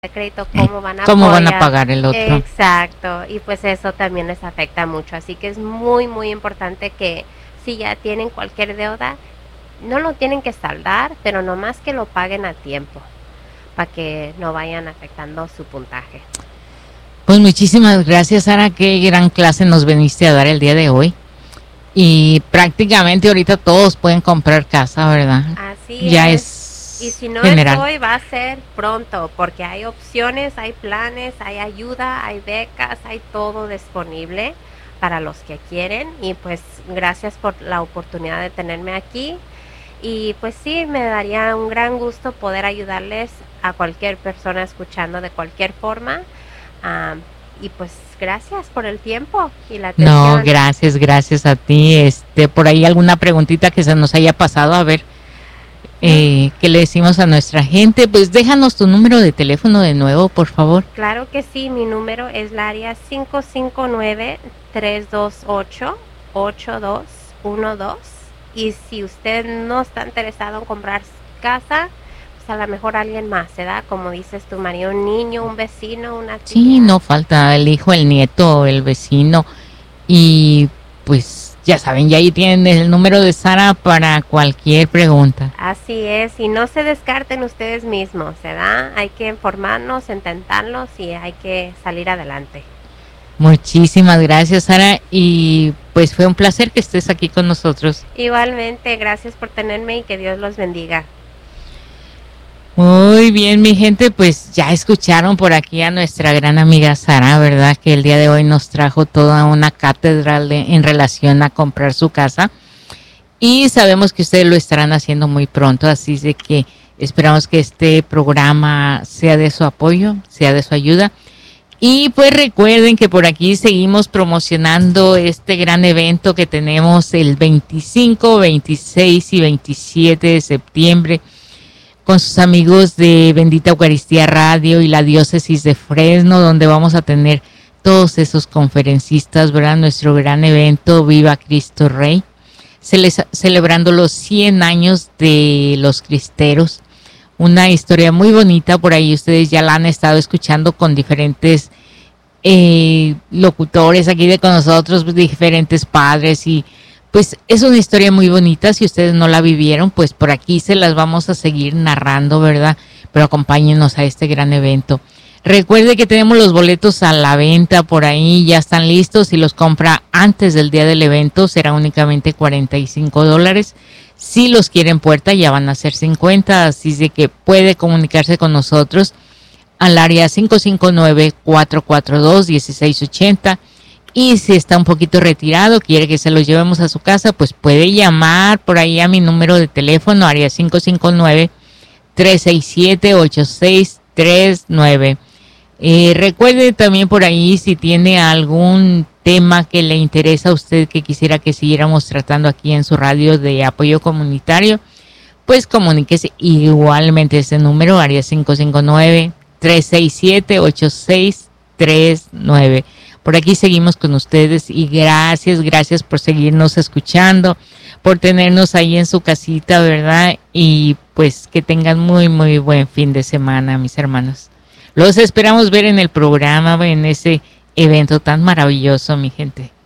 de crédito, cómo van a ¿Cómo van a apoyar. pagar el otro? Exacto, y pues eso también les afecta mucho, así que es muy muy importante que si ya tienen cualquier deuda, no lo tienen que saldar, pero nomás que lo paguen a tiempo, para que no vayan afectando su puntaje. Pues muchísimas gracias, Sara, qué gran clase nos veniste a dar el día de hoy. Y prácticamente ahorita todos pueden comprar casa, ¿verdad? Así Ya es. Y si no general. es hoy, va a ser pronto, porque hay opciones, hay planes, hay ayuda, hay becas, hay todo disponible para los que quieren. Y pues gracias por la oportunidad de tenerme aquí. Y pues sí, me daría un gran gusto poder ayudarles a cualquier persona escuchando de cualquier forma. Y pues gracias por el tiempo y la atención. No, gracias a ti. Por ahí alguna preguntita que se nos haya pasado, a ver, ¿qué le decimos a nuestra gente? Pues déjanos tu número de teléfono de nuevo, por favor. Claro que sí, mi número es la área 559-328-8212. Y si usted no está interesado en comprar casa, pues a lo mejor alguien más, ¿verdad? Como dices tú, María, un niño, un vecino, una tía. Sí, no falta el hijo, el nieto, el vecino. Y pues ya saben, ya ahí tienen el número de Sara para cualquier pregunta. Así es, y no se descarten ustedes mismos, ¿verdad? Hay que informarnos, intentarlos y hay que salir adelante. Muchísimas gracias, Sara, y pues fue un placer que estés aquí con nosotros. Igualmente, gracias por tenerme y que Dios los bendiga. Muy bien, mi gente, pues ya escucharon por aquí a nuestra gran amiga Sara, ¿verdad? Que el día de hoy nos trajo toda una cátedra en relación a comprar su casa. Y sabemos que ustedes lo estarán haciendo muy pronto, así de que esperamos que este programa sea de su apoyo, sea de su ayuda. Y pues recuerden que por aquí seguimos promocionando este gran evento que tenemos el 25, 26 y 27 de septiembre con sus amigos de Bendita Eucaristía Radio y la Diócesis de Fresno, donde vamos a tener todos esos conferencistas, ¿verdad? Nuestro gran evento Viva Cristo Rey, celebrando los 100 años de los cristeros. Una historia muy bonita, por ahí ustedes ya la han estado escuchando con diferentes locutores aquí con nosotros, diferentes padres, y pues es una historia muy bonita. Si ustedes no la vivieron, pues por aquí se las vamos a seguir narrando, ¿verdad? Pero acompáñenos a este gran evento. Recuerde que tenemos los boletos a la venta por ahí, ya están listos. Si los compra antes del día del evento, será únicamente $45. Si los quiere en puerta, ya van a ser 50, así de que puede comunicarse con nosotros al área 559-442-1680. Y si está un poquito retirado, quiere que se los llevemos a su casa, pues puede llamar por ahí a mi número de teléfono, área 559-367-8639. Recuerde también por ahí, si tiene algún tema que le interesa a usted, que quisiera que siguiéramos tratando aquí en su radio de apoyo comunitario, pues comuníquese igualmente ese número, área 559-367-8639. Por aquí seguimos con ustedes y gracias por seguirnos escuchando, por tenernos ahí en su casita, ¿verdad? Y pues que tengan muy, muy buen fin de semana, mis hermanos. Los esperamos ver en el programa, en ese evento tan maravilloso, mi gente.